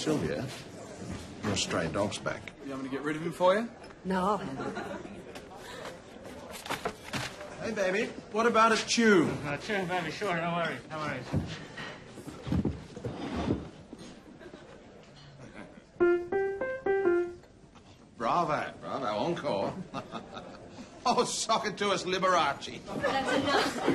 Sylvia, your stray dog's back. You want me to get rid of him for you? No, I'll have him. Hey, baby, what about a chew? Chew, baby, sure, no worries, no worries. Bravo, encore. Oh, sock it to us, Liberace. That's enough.